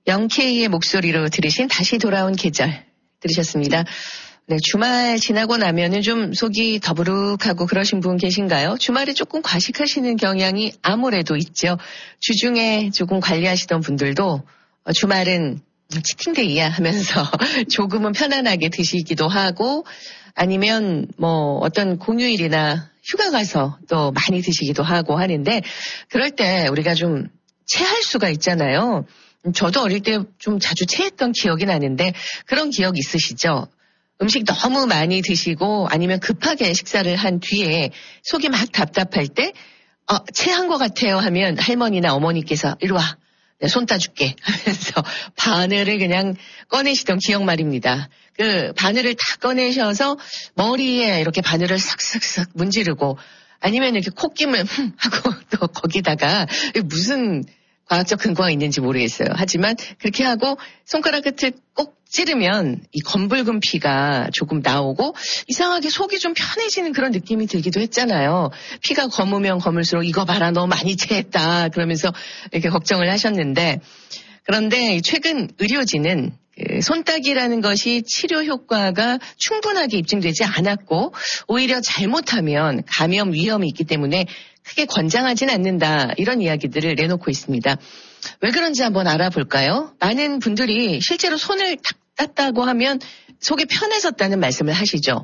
영케이의 목소리로 들으신 다시 돌아온 계절 들으셨습니다. 네, 주말 지나고 나면은 좀 속이 더부룩하고 그러신 분 계신가요? 주말에 조금 과식하시는 경향이 아무래도 있죠. 주중에 조금 관리하시던 분들도 주말은 치팅데이야 하면서 조금은 편안하게 드시기도 하고 아니면 뭐 어떤 공휴일이나 휴가 가서 또 많이 드시기도 하고 하는데 그럴 때 우리가 좀 체할 수가 있잖아요. 저도 어릴 때 좀 자주 체했던 기억이 나는데 그런 기억 있으시죠? 음식 너무 많이 드시고 아니면 급하게 식사를 한 뒤에 속이 막 답답할 때 체한 것 같아요 하면 할머니나 어머니께서 이리 와. 내가 손 따줄게 하면서 바늘을 그냥 꺼내시던 기억 말입니다. 그 바늘을 다 꺼내셔서 머리에 이렇게 바늘을 싹싹싹 문지르고 아니면 이렇게 콧김을 하고 또 거기다가 무슨 과학적 근거가 있는지 모르겠어요. 하지만 그렇게 하고 손가락 끝을 꼭 찌르면 이 검붉은 피가 조금 나오고 이상하게 속이 좀 편해지는 그런 느낌이 들기도 했잖아요. 피가 검으면 검을수록 이거 봐라 너 많이 체했다 그러면서 이렇게 걱정을 하셨는데 그런데 최근 의료진은 손따기라는 것이 치료 효과가 충분하게 입증되지 않았고 오히려 잘못하면 감염 위험이 있기 때문에 크게 권장하진 않는다 이런 이야기들을 내놓고 있습니다. 왜 그런지 한번 알아볼까요? 많은 분들이 실제로 손을 탁 땄다고 하면 속이 편해졌다는 말씀을 하시죠.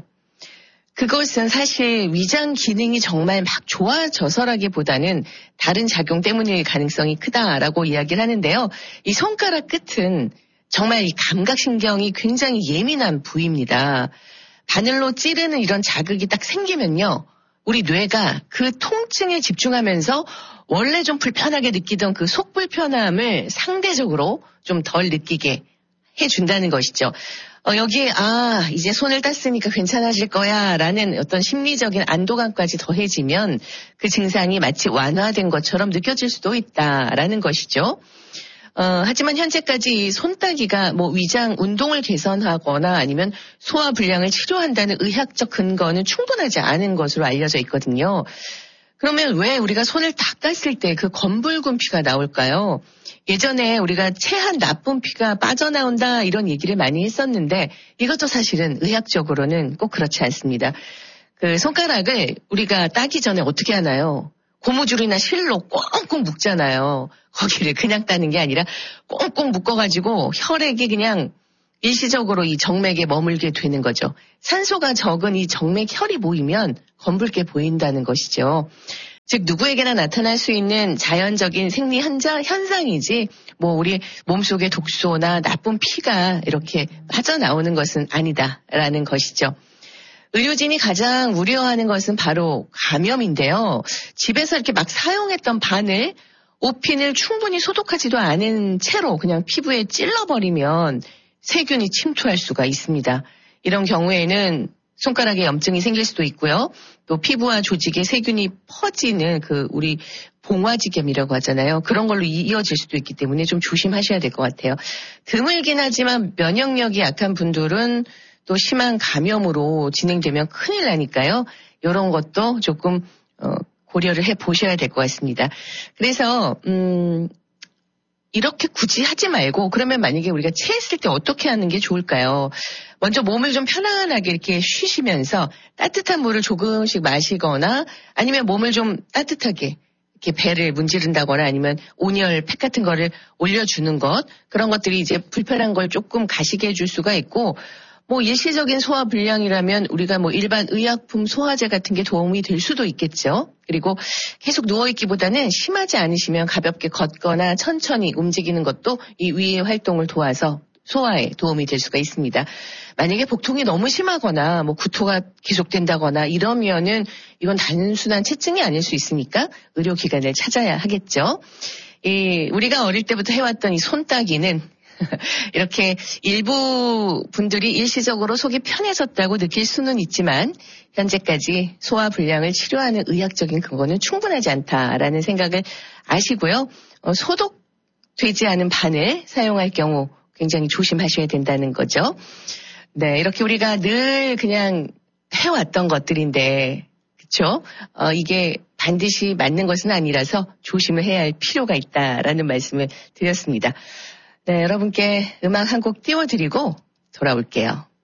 그것은 사실 위장 기능이 정말 막 좋아져서라기보다는 다른 작용 때문일 가능성이 크다라고 이야기를 하는데요. 이 손가락 끝은 정말 이 감각신경이 굉장히 예민한 부위입니다. 바늘로 찌르는 이런 자극이 딱 생기면요. 우리 뇌가 그 통증에 집중하면서 원래 좀 불편하게 느끼던 그 속 불편함을 상대적으로 좀 덜 느끼게 해준다는 것이죠. 여기에 이제 손을 땄으니까 괜찮아질 거야 라는 어떤 심리적인 안도감까지 더해지면 그 증상이 마치 완화된 것처럼 느껴질 수도 있다라는 것이죠. 하지만 현재까지 손따기가 뭐 위장 운동을 개선하거나 아니면 소화 불량을 치료한다는 의학적 근거는 충분하지 않은 것으로 알려져 있거든요. 그러면 왜 우리가 손을 딱 땄을 때 그 검붉은 피가 나올까요? 예전에 우리가 체한 나쁜 피가 빠져나온다 이런 얘기를 많이 했었는데 이것도 사실은 의학적으로는 꼭 그렇지 않습니다. 그 손가락을 우리가 따기 전에 어떻게 하나요? 고무줄이나 실로 꽁꽁 묶잖아요. 거기를 그냥 따는 게 아니라 꽁꽁 묶어가지고 혈액이 그냥 일시적으로 이 정맥에 머물게 되는 거죠. 산소가 적은 이 정맥 혈이 모이면 검붉게 보인다는 것이죠. 즉 누구에게나 나타날 수 있는 자연적인 생리 현상이지 뭐 우리 몸속에 독소나 나쁜 피가 이렇게 빠져나오는 것은 아니다라는 것이죠. 의료진이 가장 우려하는 것은 바로 감염인데요. 집에서 이렇게 막 사용했던 바늘, 옷핀을 충분히 소독하지도 않은 채로 그냥 피부에 찔러버리면 세균이 침투할 수가 있습니다. 이런 경우에는 손가락에 염증이 생길 수도 있고요. 또 피부와 조직에 세균이 퍼지는 그 우리 봉화지겸이라고 하잖아요. 그런 걸로 이어질 수도 있기 때문에 좀 조심하셔야 될 것 같아요. 드물긴 하지만 면역력이 약한 분들은 또 심한 감염으로 진행되면 큰일 나니까요. 이런 것도 조금 고려를 해보셔야 될 것 같습니다. 그래서 이렇게 굳이 하지 말고 그러면 만약에 우리가 체했을 때 어떻게 하는 게 좋을까요? 먼저 몸을 좀 편안하게 이렇게 쉬시면서 따뜻한 물을 조금씩 마시거나 아니면 몸을 좀 따뜻하게 이렇게 배를 문지른다거나 아니면 온열 팩 같은 거를 올려주는 것 그런 것들이 이제 불편한 걸 조금 가시게 해줄 수가 있고 뭐 일시적인 소화 불량이라면 우리가 뭐 일반 의약품 소화제 같은 게 도움이 될 수도 있겠죠. 그리고 계속 누워있기보다는 심하지 않으시면 가볍게 걷거나 천천히 움직이는 것도 이 위의 활동을 도와서 소화에 도움이 될 수가 있습니다. 만약에 복통이 너무 심하거나 뭐 구토가 계속된다거나 이러면은 이건 단순한 체증이 아닐 수 있으니까 의료기관을 찾아야 하겠죠. 우리가 어릴 때부터 해왔던 이 손따기는 이렇게 일부 분들이 일시적으로 속이 편해졌다고 느낄 수는 있지만 현재까지 소화 불량을 치료하는 의학적인 근거는 충분하지 않다라는 생각을 아시고요. 소독되지 않은 바늘 사용할 경우 굉장히 조심하셔야 된다는 거죠. 네, 이렇게 우리가 늘 그냥 해왔던 것들인데 그렇죠? 이게 반드시 맞는 것은 아니라서 조심을 해야 할 필요가 있다라는 말씀을 드렸습니다. 네, 여러분께 음악 한 곡 띄워드리고 돌아올게요.